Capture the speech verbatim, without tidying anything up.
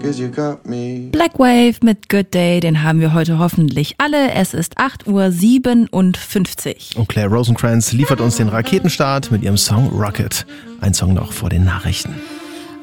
'cause you got me. Black Wave mit Good Day, den haben wir heute hoffentlich alle. Es ist acht Uhr siebenundfünfzig. Und Claire Rosencrantz liefert uns den Raketenstart mit ihrem Song Rocket. Ein Song noch vor den Nachrichten.